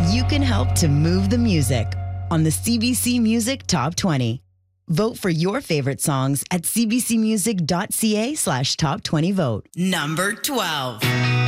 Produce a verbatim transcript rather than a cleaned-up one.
You can help to move the music on the C B C Music Top twenty. Vote for your favorite songs at cbcmusic.ca slash top 20 vote. Number twelve.